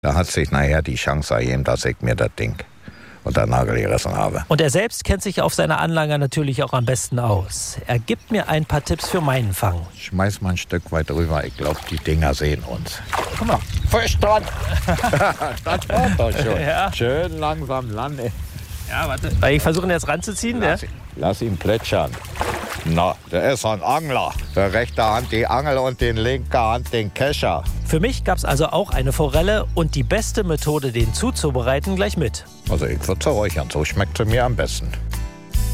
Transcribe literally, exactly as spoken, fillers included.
Da hat sich nachher die Chance ergeben, dass ich mir das Ding unter den Nagel gerissen habe. Und er selbst kennt sich auf seiner Anlage natürlich auch am besten aus. Er gibt mir ein paar Tipps für meinen Fang. Schmeiß mal ein Stück weit rüber. Ich glaube, die Dinger sehen uns. Guck mal, Fisch dran. Das war doch schon. Ja. Schön langsam landen. Ja, warte. Ich versuche ihn jetzt ranzuziehen. Lass, ja? ihn, lass ihn plätschern. Na, der ist ein Angler. Der rechte Hand die Angel und den linke Hand den Kescher. Für mich gab es also auch eine Forelle und die beste Methode, den zuzubereiten, gleich mit. Also ich würde sie räuchern. So schmeckt sie mir am besten.